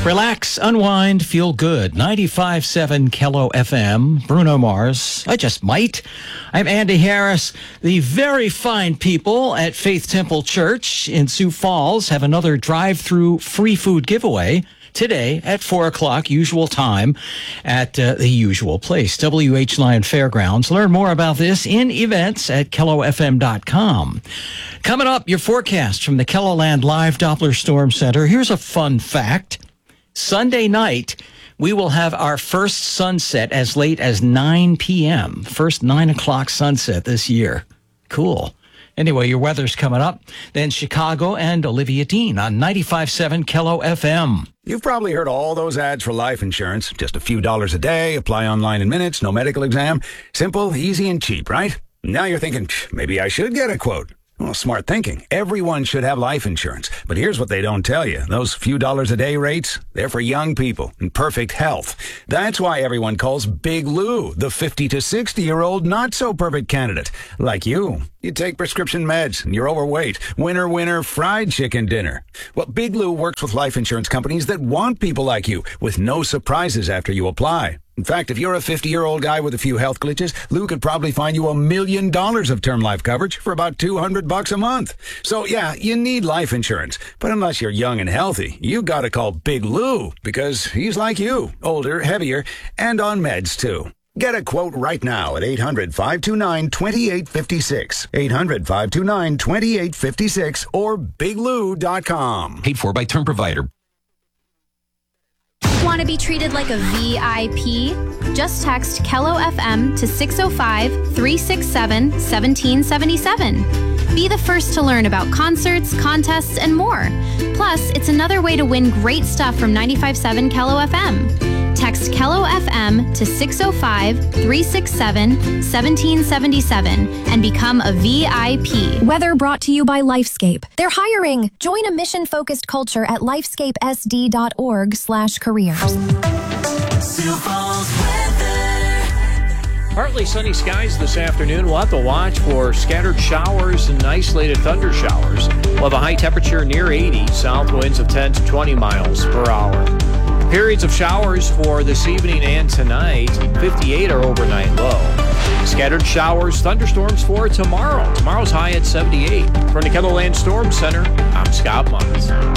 Relax, unwind, feel good. 95.7 Kello FM. Bruno Mars. I just might. I'm Andy Harris. The very fine people at Faith Temple Church in Sioux Falls have another drive-through free food giveaway today at 4 o'clock, usual time, at the usual place, WH Lyon Fairgrounds. Learn more about this in events at KelloFM.com. Coming up, your forecast from the KELOLAND Live Doppler Storm Center. Here's a fun fact. Sunday night, we will have our first sunset as late as 9 p.m. First 9 o'clock sunset this year. Cool. Anyway, your weather's coming up. Then Chicago and Olivia Dean on 95.7 Kello FM. You've probably heard all those ads for life insurance. Just a few dollars a day, apply online in minutes, no medical exam. Simple, easy, and cheap, right? Now you're thinking, maybe I should get a quote. Well, smart thinking. Everyone should have life insurance. But here's what they don't tell you. Those few dollars a day rates, they're for young people in perfect health. That's why everyone calls Big Lou the 50 to 60-year-old not-so-perfect candidate. Like you. You take prescription meds and you're overweight. Winner, winner, fried chicken dinner. Well, Big Lou works with life insurance companies that want people like you with no surprises after you apply. In fact, if you're a 50-year-old guy with a few health glitches, Lou could probably find you $1 million of term life coverage for about $200 a month. So, yeah, you need life insurance. But unless you're young and healthy, you gotta call Big Lou because he's like you, older, heavier, and on meds, too. Get a quote right now at 800-529-2856. 800-529-2856 or biglou.com. Paid for by term provider. Want to be treated like a VIP? Just text Kello FM to 605-367-1777. Be the first to learn about concerts, contests, and more. Plus, it's another way to win great stuff from 95.7 Kello FM. Text Kello FM to 605-367-1777 and become a VIP. Weather brought to you by Lifescape. They're hiring. Join a mission-focused culture at lifescapesd.org/careers. Partly sunny skies this afternoon. We'll have to watch for scattered showers and isolated thunder showers. We'll have a high temperature near 80, south winds of 10 to 20 miles per hour. Periods of showers for this evening and tonight. 58 are overnight low. Scattered showers, thunderstorms for tomorrow. Tomorrow's high at 78. From the KELOLAND Storm Center, I'm Scott Muntz.